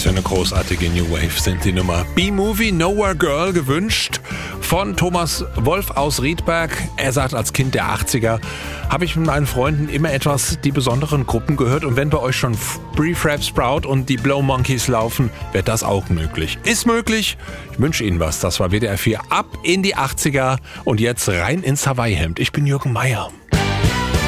für eine großartige New Wave sind die Nummer. B-Movie Nowhere Girl gewünscht von Thomas Wolf aus Riedberg. Er sagt, als Kind der 80er habe ich mit meinen Freunden immer etwas die besonderen Gruppen gehört. Und wenn bei euch schon Prefab Sprout und die Blow Monkeys laufen, wird das auch möglich. Ist möglich. Ich wünsche Ihnen was. Das war WDR 4 ab in die 80er und jetzt rein ins Hawaii-Hemd. Ich bin Jürgen Meier.